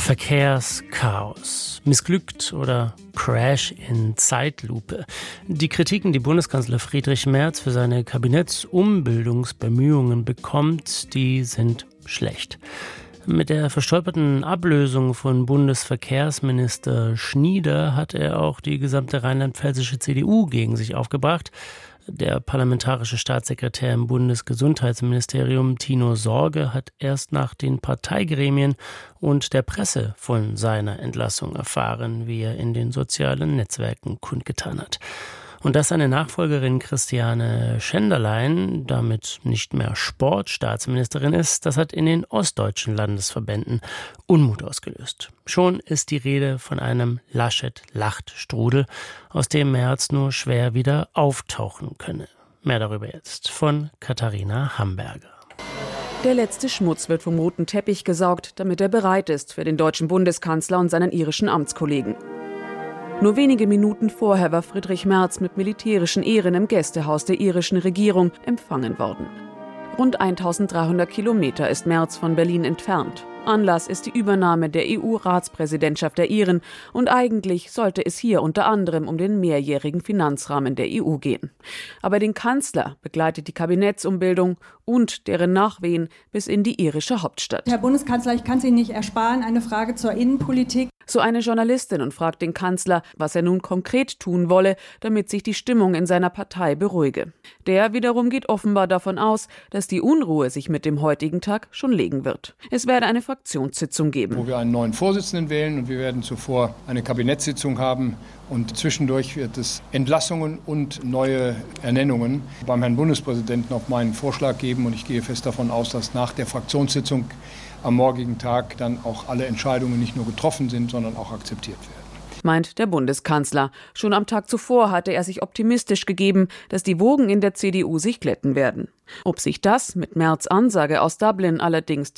Verkehrschaos. Missglückt oder Crash in Zeitlupe. Die Kritiken, die Bundeskanzler Friedrich Merz für seine Kabinettsumbildungsbemühungen bekommt, die sind schlecht. Mit der verstolperten Ablösung von Bundesverkehrsminister Schnieder hat er auch die gesamte rheinland-pfälzische CDU gegen sich aufgebracht. Der parlamentarische Staatssekretär im Bundesgesundheitsministerium Tino Sorge hat erst nach den Parteigremien und der Presse von seiner Entlassung erfahren, wie er in den sozialen Netzwerken kundgetan hat. Und dass seine Nachfolgerin Christiane Schenderlein damit nicht mehr Sportstaatsministerin ist, das hat in den ostdeutschen Landesverbänden Unmut ausgelöst. Schon ist die Rede von einem Laschet-Lacht-Strudel, aus dem Merz nur schwer wieder auftauchen könne. Mehr darüber jetzt von Katharina Hamberger. Der letzte Schmutz wird vom roten Teppich gesaugt, damit er bereit ist für den deutschen Bundeskanzler und seinen irischen Amtskollegen. Nur wenige Minuten vorher war Friedrich Merz mit militärischen Ehren im Gästehaus der irischen Regierung empfangen worden. Rund 1300 Kilometer ist Merz von Berlin entfernt. Anlass ist die Übernahme der EU-Ratspräsidentschaft der Iren und eigentlich sollte es hier unter anderem um den mehrjährigen Finanzrahmen der EU gehen. Aber den Kanzler begleitet die Kabinettsumbildung und deren Nachwehen bis in die irische Hauptstadt. Herr Bundeskanzler, ich kann es Ihnen nicht ersparen, eine Frage zur Innenpolitik. So eine Journalistin und fragt den Kanzler, was er nun konkret tun wolle, damit sich die Stimmung in seiner Partei beruhige. Der wiederum geht offenbar davon aus, dass die Unruhe sich mit dem heutigen Tag schon legen wird. Es werde eine Fraktionssitzung geben, wo wir einen neuen Vorsitzenden wählen, und wir werden zuvor eine Kabinettssitzung haben und zwischendurch wird es Entlassungen und neue Ernennungen beim Herrn Bundespräsidenten auf meinen Vorschlag geben, und ich gehe fest davon aus, dass nach der Fraktionssitzung am morgigen Tag dann auch alle Entscheidungen nicht nur getroffen sind, sondern auch akzeptiert werden. Meint der Bundeskanzler. Schon am Tag zuvor hatte er sich optimistisch gegeben, dass die Wogen in der CDU sich glätten werden. Ob sich das mit Merz' Ansage aus Dublin allerdings